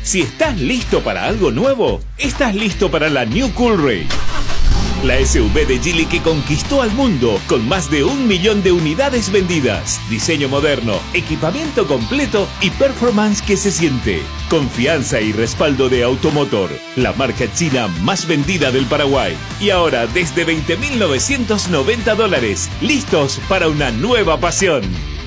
Si estás listo para algo nuevo, estás listo para la New Coolray. La SUV de Geely que conquistó al mundo con más de 1 millón de unidades vendidas. Diseño moderno, equipamiento completo y performance que se siente. Confianza y respaldo de Automotor, la marca china más vendida del Paraguay. Y ahora desde $20.990, listos para una nueva pasión.